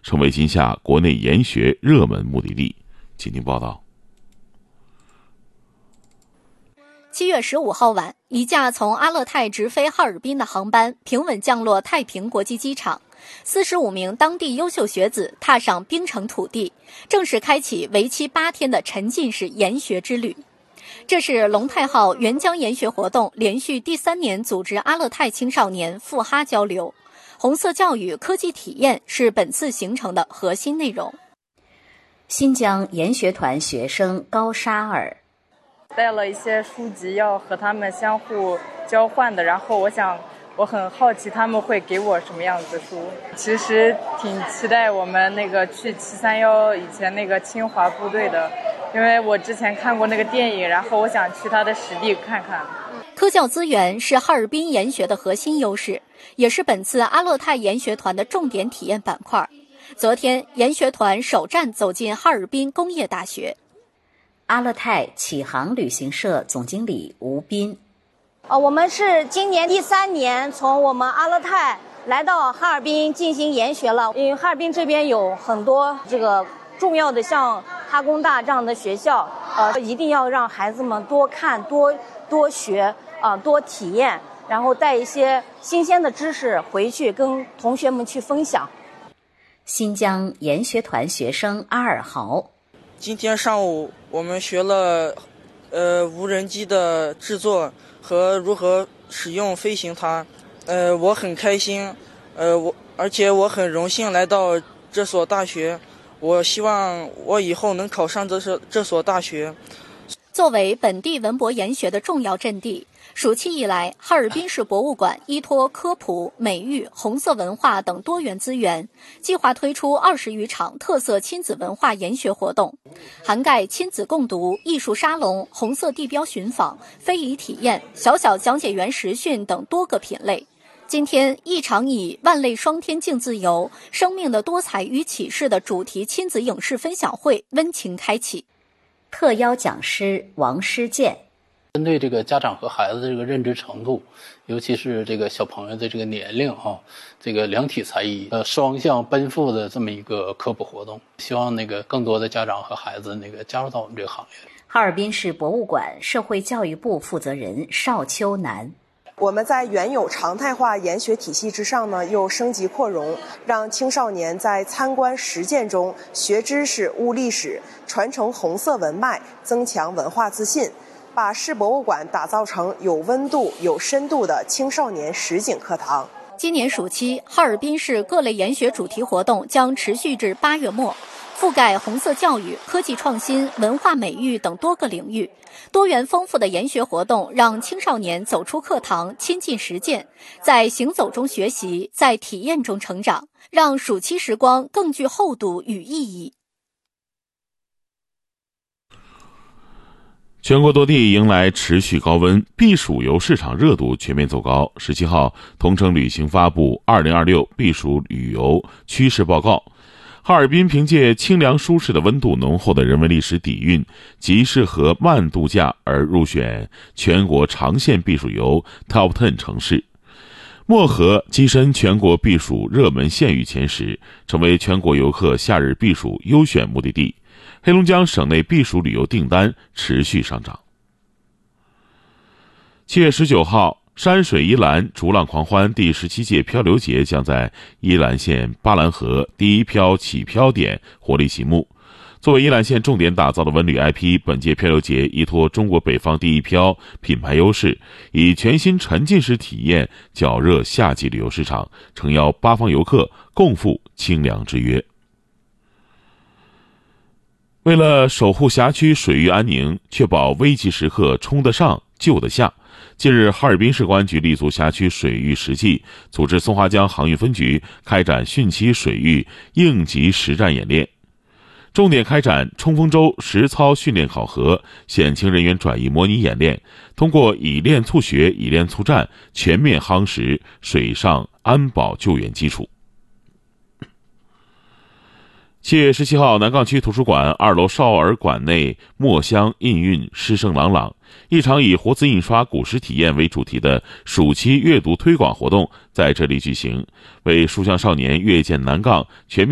成为今夏国内研学热门目的地。请听报道。 7月15号晚，一架从阿勒泰直飞哈尔滨的航班平稳降落太平国际机场，45名当地优秀学子踏上冰城土地，正式开启为期8天的沉浸式研学之旅。这是龙泰号援疆研学活动连续第3年组织阿勒泰青少年赴哈交流，红色教育科技体验是本次行程的核心内容。 新疆研学团学生高沙尔带了一些书籍要和他们相互交换的，然后我很好奇他们会给我什么样子的书。其实挺期待我们去731以前清华部队的，因为我之前看过那个电影，然后我想去它的实地看看。 科教资源是哈尔滨研学的核心优势，也是本次阿勒泰研学团的重点体验板块。昨天，研学团首站走进哈尔滨工业大学。 阿勒泰启航旅行社总经理吴斌， 我们是今年第3年从我们阿勒泰来到哈尔滨进行研学了。因为哈尔滨这边有很多重要的像哈工大这样的学校，一定要让孩子们多看多学多体验，然后带一些新鲜的知识回去跟同学们去分享。 新疆研学团学生阿尔豪， 今天上午我们学了无人机的制作和如何使用飞行它，我很开心，而且我很荣幸来到这所大学，我希望我以后能考上这所大学。 作为本地文博研学的重要阵地，暑期以来，哈尔滨市博物馆依托科普、美育、红色文化等多元资源，计划推出20余场特色亲子文化研学活动，涵盖亲子共读、艺术沙龙、红色地标寻访、非遗体验、小小讲解员实训等多个品类。今天，一场以万类霜天竞自由、生命的多彩与启示的主题亲子影视分享会温情开启。 特邀讲师王诗健， 针对家长和孩子的认知程度，尤其是小朋友的年龄量体裁衣双向奔赴的这么一个科普活动，希望更多的家长和孩子加入到我们这个行业。 哈尔滨市博物馆社会教育部负责人邵秋楠， 我们在原有常态化研学体系之上呢，又升级扩容，让青少年在参观实践中学知识、悟历史，传承红色文脉，增强文化自信，把市博物馆打造成有温度、有深度的青少年实景课堂。 今年暑期，哈尔滨市各类研学主题活动将持续至8月末，覆盖红色教育、科技创新、文化美育等多个领域。多元丰富的研学活动让青少年走出课堂，亲近实践，在行走中学习，在体验中成长，让暑期时光更具厚度与意义。 全国多地迎来持续高温，避暑游市场热度全面走高。17号，同程旅行发布2026避暑旅游趋势报告。哈尔滨凭借清凉舒适的温度、浓厚的人文历史底蕴，极适合慢度假而入选全国长线避暑游 Top 10 城市。漠河跻身全国避暑热门县域前10，成为全国游客夏日避暑优选目的地。黑龙江省内避暑旅游订单持续上涨。7月19号，山水宜兰逐浪狂欢第17届漂流节将在宜兰县巴兰河第一漂起漂点活力启幕。作为宜兰县重点打造的文旅 IP， 本届漂流节依托中国北方第一漂品牌优势，以全新沉浸式体验绞热夏季旅游市场，诚邀8方游客共赴清凉之约。为了守护辖区水域安宁，确保危急时刻冲得上救得下，近日，哈尔滨市公安局立足辖区水域实际，组织松花江航运分局开展汛期水域应急实战演练，重点开展冲锋舟实操训练考核、险情人员转移模拟演练，通过以练促学、以练促战，全面夯实水上安保救援基础。7月17号，南岗区图书馆2楼少儿馆内墨香印韵，诗声朗朗。一场以活字印刷古诗体验为主题的暑期阅读推广活动在这里举行，为书香少年阅见南岗全面